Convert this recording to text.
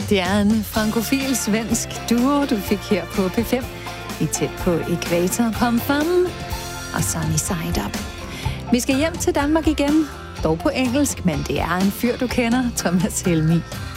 Det er en frankofil svensk duo, du fik her på P5. I tæt på ekvator kom Fun og Sunny Side Up. Vi skal hjem til Danmark igen, dog på engelsk, men det er en fyr, du kender, Thomas Helmig.